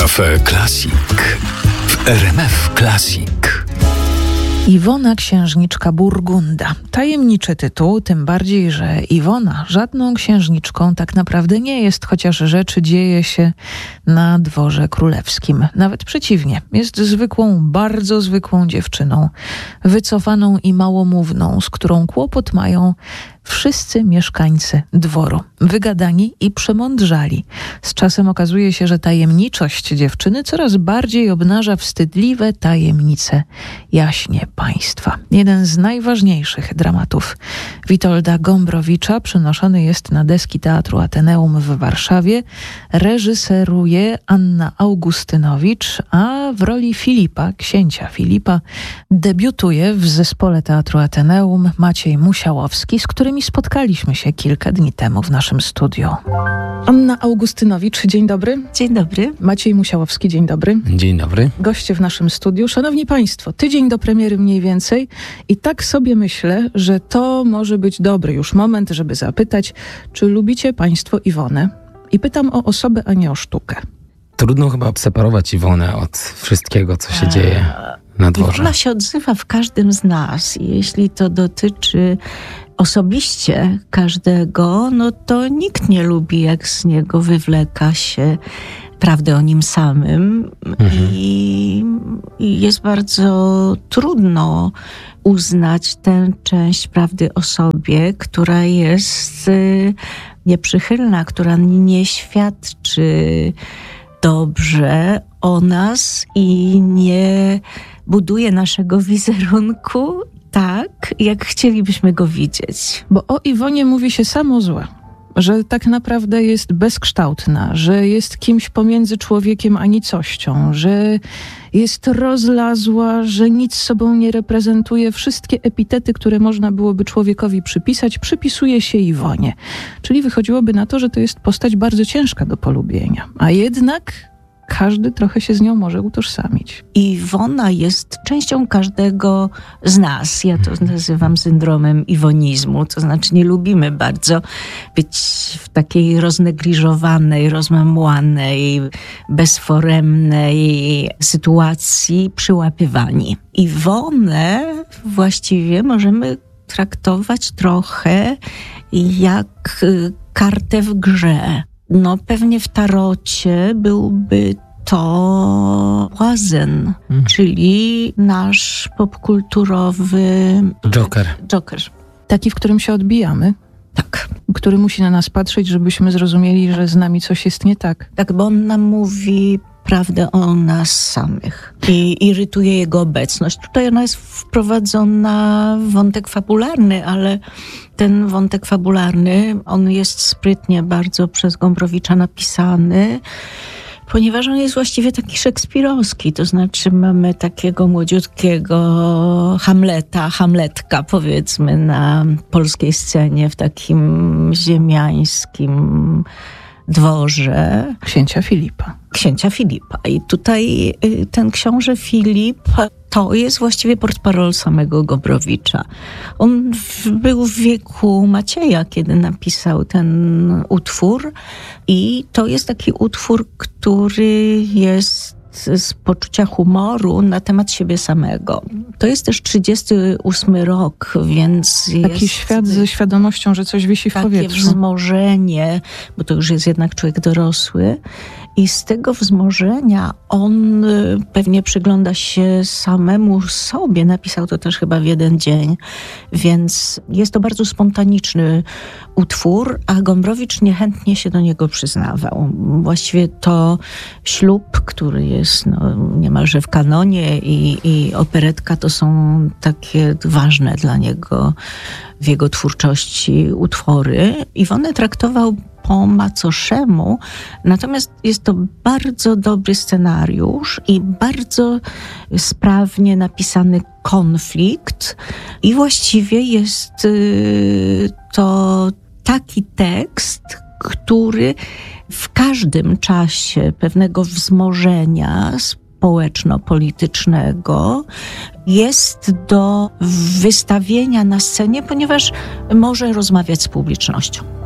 Cafe Classic w RMF Classic. Iwona Księżniczka Burgunda. Tajemniczy tytuł, tym bardziej, że Iwona żadną księżniczką tak naprawdę nie jest, chociaż rzeczy dzieje się na dworze królewskim. Nawet przeciwnie, jest zwykłą, bardzo zwykłą dziewczyną, wycofaną i małomówną, z którą kłopot mają wszyscy mieszkańcy dworu. Wygadani i przemądrzali. Z czasem okazuje się, że tajemniczość dziewczyny coraz bardziej obnaża wstydliwe tajemnice jaśnie państwa. Jeden z najważniejszych dramatów Witolda Gombrowicza przenoszony jest na deski Teatru Ateneum w Warszawie. Reżyseruje Anna Augustynowicz, a w roli Filipa, księcia Filipa, debiutuje w zespole Teatru Ateneum Maciej Musiałowski, z którym spotkaliśmy się kilka dni temu w naszym studiu. Anna Augustynowicz, dzień dobry. Dzień dobry. Maciej Musiałowski, dzień dobry. Dzień dobry. Goście w naszym studiu. Szanowni Państwo, tydzień do premiery mniej więcej i tak sobie myślę, że to może być dobry już moment, żeby zapytać, czy lubicie Państwo Iwonę? I pytam o osobę, a nie o sztukę. Trudno chyba separować Iwonę od wszystkiego, co się dzieje na dworze. Iwona się odzywa w każdym z nas i jeśli to dotyczy osobiście każdego, no to nikt nie lubi, jak z niego wywleka się prawdę o nim samym. I jest bardzo trudno uznać tę część prawdy o sobie, która jest nieprzychylna, która nie świadczy dobrze o nas i nie buduje naszego wizerunku tak, jak chcielibyśmy go widzieć. Bo o Iwonie mówi się samo złe, że tak naprawdę jest bezkształtna, że jest kimś pomiędzy człowiekiem a nicością, że jest rozlazła, że nic sobą nie reprezentuje. Wszystkie epitety, które można byłoby człowiekowi przypisać, przypisuje się Iwonie. Czyli wychodziłoby na to, że to jest postać bardzo ciężka do polubienia. A jednak każdy trochę się z nią może utożsamić. Iwona jest częścią każdego z nas. Ja to nazywam syndromem iwonizmu. To znaczy nie lubimy bardzo być w takiej roznegliżowanej, rozmemłanej, bezforemnej sytuacji przyłapywani. Iwonę właściwie możemy traktować trochę jak kartę w grze. No pewnie w tarocie byłby to Łazen, czyli nasz popkulturowy Joker. Taki, w którym się odbijamy. Tak. Który musi na nas patrzeć, żebyśmy zrozumieli, że z nami coś jest nie tak. Tak, bo on nam mówi prawdę o nas samych i irytuje jego obecność. Tutaj ona jest wprowadzona w wątek fabularny, ale ten wątek fabularny, on jest sprytnie bardzo przez Gombrowicza napisany, ponieważ on jest właściwie taki szekspirowski, to znaczy mamy takiego młodziutkiego Hamletka powiedzmy na polskiej scenie w takim ziemiańskim dworze. Księcia Filipa. I tutaj ten książę Filip to jest właściwie portparol samego Gombrowicza. On był w wieku Macieja, kiedy napisał ten utwór i to jest taki utwór, który jest z poczucia humoru na temat siebie samego. To jest też 38 rok, więc taki jest świat ze świadomością, że coś wisi w powietrzu. Takie wzmożenie, bo to już jest jednak człowiek dorosły i z tego wzmożenia on pewnie przygląda się samemu sobie. Napisał to też chyba w jeden dzień, więc jest to bardzo spontaniczny utwór, a Gombrowicz niechętnie się do niego przyznawał. Właściwie to ślub, który jest niemalże w kanonie i operetka to są takie ważne dla niego w jego twórczości utwory. Iwonę traktował po macoszemu, natomiast jest to bardzo dobry scenariusz i bardzo sprawnie napisany konflikt i właściwie jest to taki tekst, który w każdym czasie pewnego wzmożenia społeczno-politycznego jest do wystawienia na scenie, ponieważ może rozmawiać z publicznością.